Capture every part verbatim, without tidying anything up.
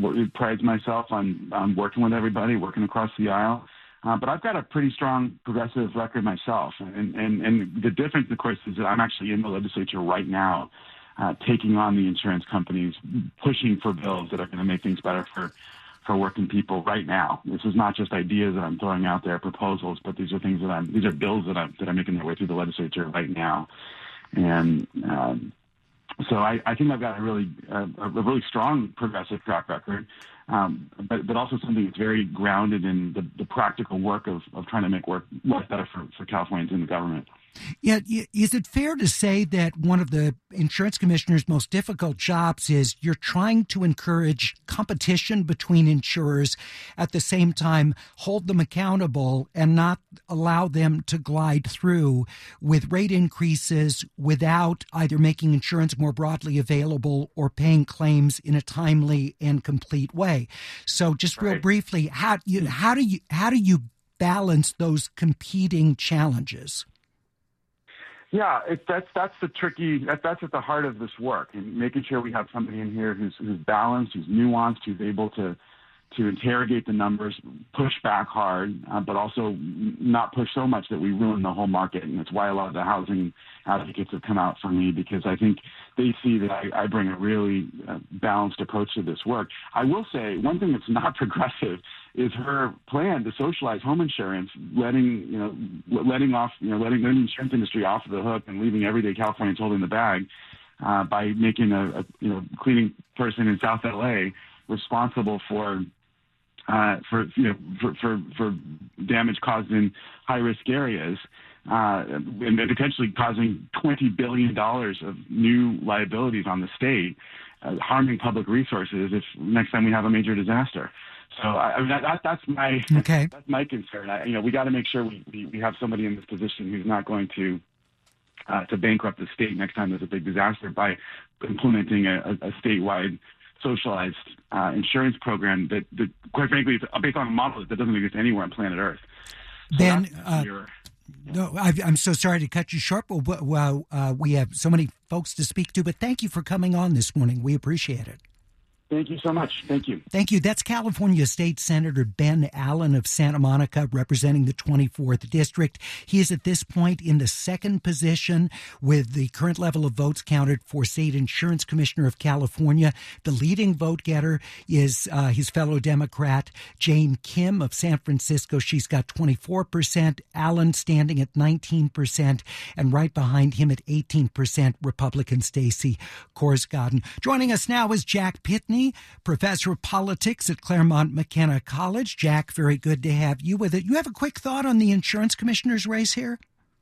pride myself on, on working with everybody, working across the aisle. Uh, but I've got a pretty strong progressive record myself. And, and, and the difference, of course, is that I'm actually in the legislature right now, uh, taking on the insurance companies, pushing for bills that are going to make things better for, for working people right now. This is not just ideas that I'm throwing out there, proposals, but these are things that I'm, these are bills that I'm, that are making their way through the legislature right now. And, um, So I, I think I've got a really uh, a really strong progressive track record, um, but, but also something that's very grounded in the, the practical work of, of trying to make work work better for, for Californians in the government. Yeah, is it fair to say that one of the insurance commissioner's most difficult jobs is you're trying to encourage competition between insurers, at the same time hold them accountable and not allow them to glide through with rate increases without either making insurance more broadly available or paying claims in a timely and complete way? So just real right. briefly, how you how do you how do you balance those competing challenges? Yeah, it, that's that's the tricky. That, that's at the heart of this work, and making sure we have somebody in here who's who's balanced, who's nuanced, who's able to to interrogate the numbers, push back hard, uh, but also not push so much that we ruin the whole market. And that's why a lot of the housing advocates have come out for me, because I think they see that I, I bring a really uh, balanced approach to this work. I will say one thing that's not progressive is her plan to socialize home insurance, letting you know, letting off, you know, letting the insurance industry off the hook and leaving everyday Californians holding the bag uh, by making a, a you know cleaning person in South L A responsible for. Uh, for you know for, for for damage caused in high risk areas, uh, and potentially causing twenty billion dollars of new liabilities on the state, uh, harming public resources if next time we have a major disaster. So I, I mean that, that that's my okay. that's my concern. I, you know we got to make sure we, we we have somebody in this position who's not going to uh, to bankrupt the state next time there's a big disaster by implementing a, a, a statewide socialized uh, insurance program that, that, quite frankly, is based on a model that doesn't exist anywhere on planet Earth. So then, uh, yeah. no, I, I'm so sorry to cut you short, but well, uh, we have so many folks to speak to, but thank you for coming on this morning. We appreciate it. Thank you so much. Thank you. Thank you. That's California State Senator Ben Allen of Santa Monica, representing the twenty-fourth District. He is at this point in the second position with the current level of votes counted for State Insurance Commissioner of California. The leading vote getter is uh, his fellow Democrat, Jane Kim of San Francisco. She's got twenty-four percent. Allen standing at nineteen percent. And right behind him at eighteen percent, Republican Stacey Korsgaden. Joining us now is Jack Pitney, professor of politics at Claremont McKenna College. Jack, very good to have you with it. You have a quick thought on the insurance commissioner's race here?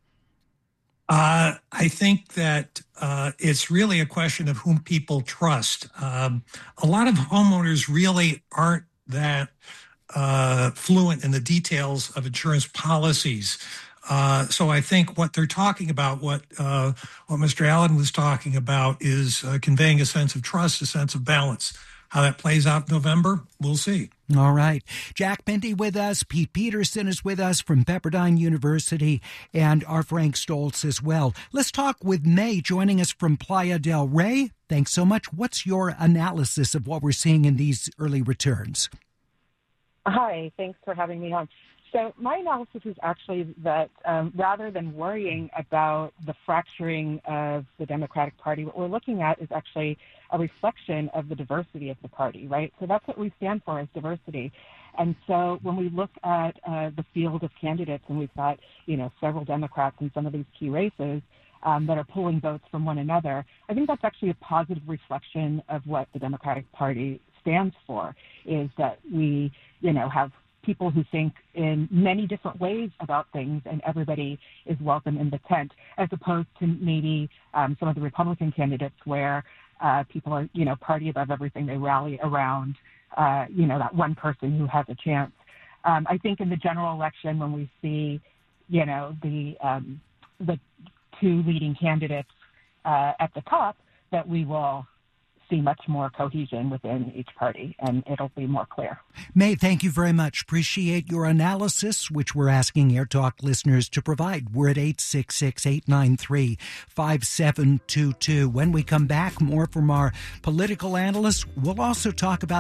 Uh, I think that uh, it's really a question of whom people trust. Um, a lot of homeowners really aren't that uh, fluent in the details of insurance policies. Uh, so I think what they're talking about, what uh, what Mister Allen was talking about, is uh, conveying a sense of trust, a sense of balance. How that plays out in November, we'll see. All right. Jack Pinty with us. Pete Peterson is with us from Pepperdine University, and our Frank Stoltz as well. Let's talk with May joining us from Playa del Rey. Thanks so much. What's your analysis of what we're seeing in these early returns? Hi. Thanks for having me on. So my analysis is actually that um, rather than worrying about the fracturing of the Democratic Party, what we're looking at is actually a reflection of the diversity of the party, right? So that's what we stand for, is diversity. And so when we look at uh, the field of candidates, and we've got, you know, several Democrats in some of these key races um, that are pulling votes from one another, I think that's actually a positive reflection of what the Democratic Party stands for, is that we, you know, have people who think in many different ways about things, and everybody is welcome in the tent, as opposed to maybe um, some of the Republican candidates where uh, people are, you know, party above everything. They rally around, uh, you know, that one person who has a chance. Um, I think in the general election, when we see, you know, the um, the two leading candidates uh, at the top, that we will see much more cohesion within each party, and it'll be more clear. May, thank you very much. Appreciate your analysis, which we're asking Air Talk listeners to provide. We're at eight six six, eight nine three, five seven two two. When we come back, more from our political analysts. We'll also talk about